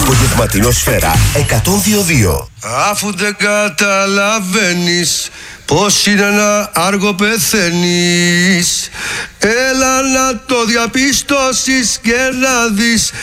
Απογευματινό Σφαίρα 102-2. Αφού δεν καταλαβαίνεις πως είναι να άργο πεθαίνεις, έλα να το διαπιστώσεις και να δεις